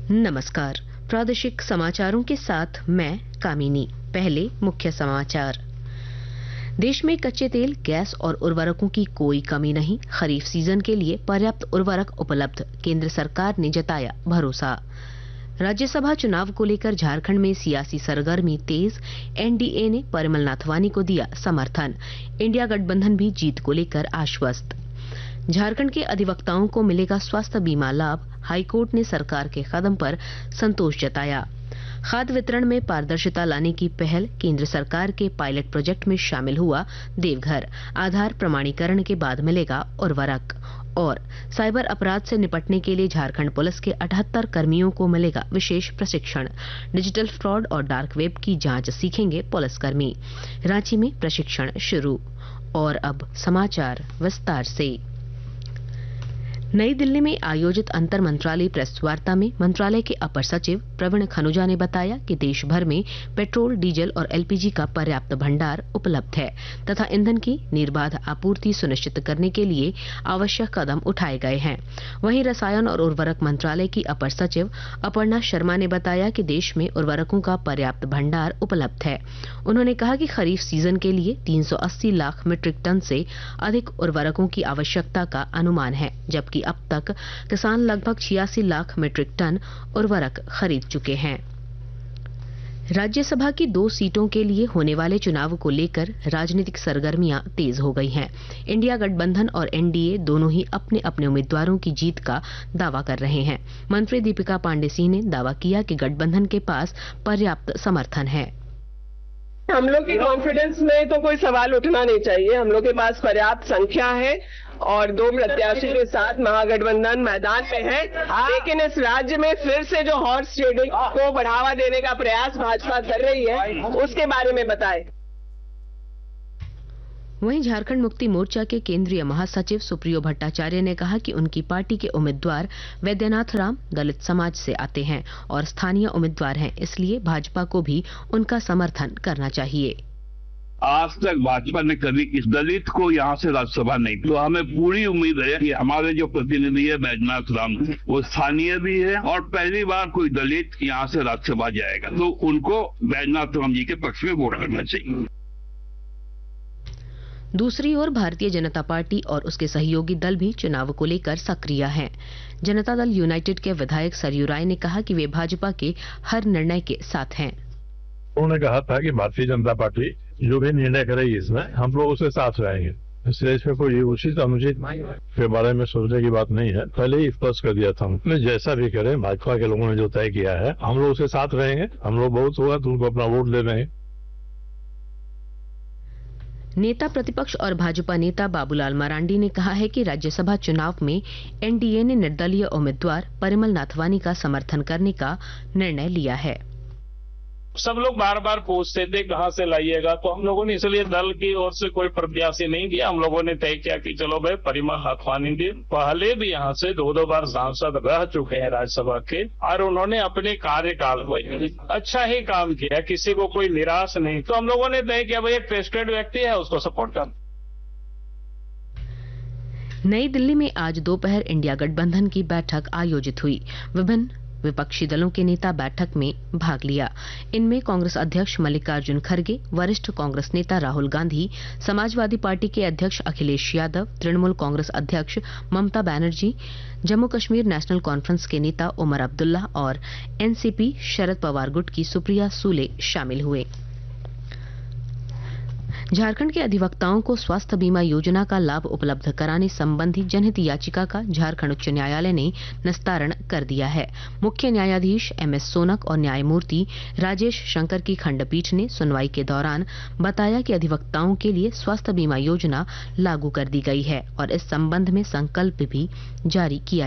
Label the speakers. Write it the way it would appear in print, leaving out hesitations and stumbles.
Speaker 1: नमस्कार। प्रादेशिक समाचारों के साथ मैं कामिनी। पहले मुख्य समाचार। देश में कच्चे तेल, गैस और उर्वरकों की कोई कमी नहीं। खरीफ सीजन के लिए पर्याप्त उर्वरक उपलब्ध, केंद्र सरकार ने जताया भरोसा। राज्यसभा चुनाव को लेकर झारखंड में सियासी सरगर्मी तेज। एनडीए ने परिमल नाथवानी को दिया समर्थन। इंडिया गठबंधन भी जीत को लेकर आश्वस्त। झारखंड के अधिवक्ताओं को मिलेगा स्वास्थ्य बीमा लाभ। हाईकोर्ट ने सरकार के कदम पर संतोष जताया। खाद्य वितरण में पारदर्शिता लाने की पहल, केंद्र सरकार के पायलट प्रोजेक्ट में शामिल हुआ देवघर। आधार प्रमाणीकरण के बाद मिलेगा उर्वरक। और साइबर अपराध से निपटने के लिए झारखंड पुलिस के 78 कर्मियों को मिलेगा विशेष प्रशिक्षण। डिजिटल फ्रॉड और डार्क वेब की जांच सीखेंगे पुलिसकर्मी। रांची में प्रशिक्षण शुरू। और अब समाचार विस्तार से। नई दिल्ली में आयोजित अंतर मंत्रालय प्रेस वार्ता में मंत्रालय के अपर सचिव प्रवीण खनुजा ने बताया कि देश भर में पेट्रोल, डीजल और एलपीजी का पर्याप्त भंडार उपलब्ध है तथा ईंधन की निर्बाध आपूर्ति सुनिश्चित करने के लिए आवश्यक कदम उठाए गए हैं। वहीं रसायन और उर्वरक मंत्रालय की अपर सचिव अपर्णा शर्मा ने बताया कि देश में उर्वरकों का पर्याप्त भंडार उपलब्ध है। उन्होंने कहा कि खरीफ सीजन के लिए 380 लाख मीट्रिक टन से अधिक उर्वरकों की आवश्यकता का अनुमान है, जबकि अब तक किसान लगभग 86 लाख मीट्रिक टन उर्वरक खरीद चुके हैं। राज्यसभा की 2 सीटों के लिए होने वाले चुनाव को लेकर राजनीतिक सरगर्मियां तेज हो गई हैं। इंडिया गठबंधन और एनडीए दोनों ही अपने अपने उम्मीदवारों की जीत का दावा कर रहे हैं। मंत्री दीपिका पांडे सिंह ने दावा किया कि गठबंधन के पास पर्याप्त समर्थन है।
Speaker 2: हम लोग की कॉन्फिडेंस में तो कोई सवाल उठना नहीं चाहिए। हम लोग के पास पर्याप्त संख्या है और 2 प्रत्याशी के साथ महागठबंधन मैदान में है। लेकिन इस राज्य में फिर से जो हॉर्स ट्रेडिंग को बढ़ावा देने का प्रयास भाजपा कर रही है, उसके बारे में बताएं।
Speaker 1: वहीं झारखंड मुक्ति मोर्चा के केंद्रीय महासचिव सुप्रियो भट्टाचार्य ने कहा कि उनकी पार्टी के उम्मीदवार वैद्यनाथ राम दलित समाज से आते हैं और स्थानीय उम्मीदवार हैं, इसलिए भाजपा को भी उनका समर्थन करना चाहिए।
Speaker 3: आज तक भाजपा ने कभी इस दलित को यहाँ से राज्यसभा नहीं, तो हमें पूरी उम्मीद है कि हमारे जो प्रतिनिधि है वैद्यनाथ राम, वो स्थानीय भी है और पहली बार कोई दलित यहाँ से राज्यसभा जाएगा, तो उनको वैद्यनाथ राम जी के पक्ष में वोट करना चाहिए।
Speaker 1: दूसरी ओर भारतीय जनता पार्टी और उसके सहयोगी दल भी चुनाव को लेकर सक्रिय हैं। जनता दल यूनाइटेड के विधायक सरयू राय ने कहा कि वे भाजपा के हर निर्णय के साथ हैं।
Speaker 4: उन्होंने कहा था कि भारतीय जनता पार्टी जो भी निर्णय करेगी इसमें हम लोग उसके साथ रहेंगे, इसलिए इसमें कोई उचित अनुचित के बारे में सोचने की बात नहीं है। पहले ही स्पष्ट कर दिया था हमने, जैसा भी करे भाजपा के लोगों ने जो तय किया है हम लोग उसके साथ रहेंगे। हम लोग बहुत हुआ तो उनको अपना वोट दे रहे हैं।
Speaker 1: नेता प्रतिपक्ष और भाजपा नेता बाबूलाल मरांडी ने कहा है कि राज्यसभा चुनाव में एनडीए ने निर्दलीय उम्मीदवार परिमल नाथवानी का समर्थन करने का निर्णय लिया है।
Speaker 5: सब लोग बार बार पूछते थे कहां से लाइएगा, तो हम लोगों ने इसलिए दल की ओर से कोई प्रत्याशी नहीं दिया। हम लोगों ने तय किया कि चलो भाई परिमल नाथवानी दे। पहले भी यहाँ से 2 बार सांसद रह चुके हैं राज्यसभा के और उन्होंने अपने कार्यकाल में अच्छा ही काम किया, किसी को कोई निराश नहीं। तो हम लोगों ने तय किया भाई एक ट्रस्टेड व्यक्ति है, उसको सपोर्ट कर।
Speaker 1: नई दिल्ली में आज दोपहर इंडिया गठबंधन की बैठक आयोजित हुई। विभिन्न विपक्षी दलों के नेता बैठक में भाग लिया। इनमें कांग्रेस अध्यक्ष मल्लिकार्जुन खड़गे, वरिष्ठ कांग्रेस नेता राहुल गांधी, समाजवादी पार्टी के अध्यक्ष अखिलेश यादव, तृणमूल कांग्रेस अध्यक्ष ममता बनर्जी, जम्मू कश्मीर नेशनल कॉन्फ्रेंस के नेता उमर अब्दुल्ला और एनसीपी शरद पवार गुट की सुप्रिया सूले शामिल हुए। झारखंड के अधिवक्ताओं को स्वास्थ्य बीमा योजना का लाभ उपलब्ध कराने संबंधी जनहित याचिका का झारखंड उच्च न्यायालय ने निस्तारण कर दिया है। मुख्य न्यायाधीश एमएस सोनक और न्यायमूर्ति राजेश शंकर की खंडपीठ ने सुनवाई के दौरान बताया कि अधिवक्ताओं के लिए स्वास्थ्य बीमा योजना लागू कर दी गई है और इस संबंध में संकल्प भी जारी किया